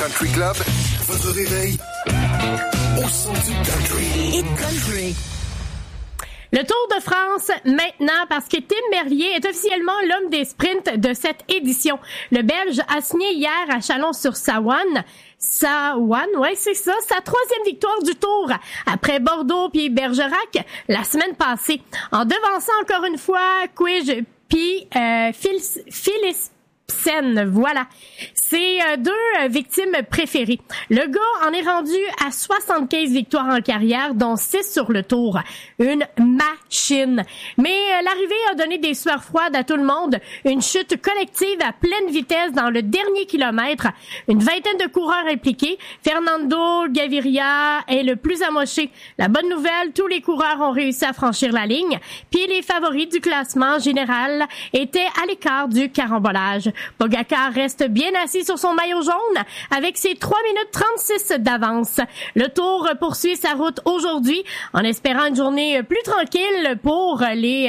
Country Club, votre réveil au son du country. Hit Country. Le Tour de France maintenant parce que Tim Merlier est officiellement l'homme des sprints de cette édition. Le Belge a signé hier à Chalon-sur-Saône. Ouais, c'est ça, sa troisième victoire du Tour après Bordeaux puis Bergerac la semaine passée. En devançant encore une fois Quige puis Phyllis. Voilà. C'est deux victimes préférées. Le gars en est rendu à 75 victoires en carrière, dont 6 sur le Tour. Une machine. Mais l'arrivée a donné des sueurs froides à tout le monde. Une chute collective à pleine vitesse dans le dernier kilomètre. Une vingtaine de coureurs impliqués. Fernando Gaviria est le plus amoché. La bonne nouvelle, tous les coureurs ont réussi à franchir la ligne. Puis les favoris du classement général étaient à l'écart du carambolage. Pogacar reste bien assis sur son maillot jaune avec ses 3 minutes 36 d'avance. Le Tour poursuit sa route aujourd'hui en espérant une journée plus tranquille pour les